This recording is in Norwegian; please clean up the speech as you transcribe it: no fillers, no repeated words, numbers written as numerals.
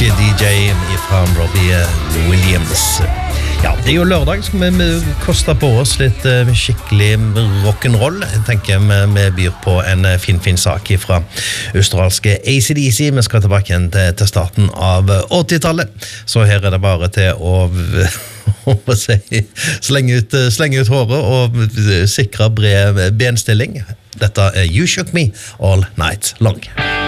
DJ fra Robbie Williams. Ja, det jo lørdag, skal vi koste på oss litt skikkelig rock'n'roll. Jeg tenker vi byr på en fin sak fra australske AC/DC. Vi skal tilbake igjen til starten av 80-tallet. Så her det bare til å slenge ut håret og sikre bred benstilling. Dette You Shook Me All Night Long.